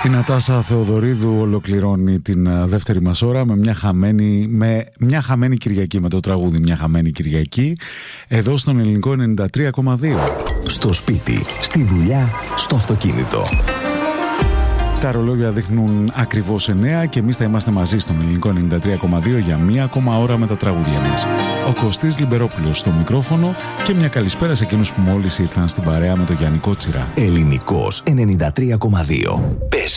Η Νατάσα Θεοδωρίδου ολοκληρώνει την δεύτερη μας ώρα με μια χαμένη Κυριακή, με το τραγούδι «Μια χαμένη Κυριακή», εδώ στον Ελληνικό 93,2. Στο σπίτι, στη δουλειά, στο αυτοκίνητο. Τα ρολόγια δείχνουν ακριβώς 9 και εμείς θα είμαστε μαζί στον Ελληνικό 93,2 για μία ακόμα ώρα με τα τραγούδια μας. Ο Κωστής Λιμπερόπουλος στο μικρόφωνο και μια καλησπέρα σε εκείνους που μόλις ήρθαν στην παρέα με το Γιάννη Κότσιρα. Ελληνικός 93,2.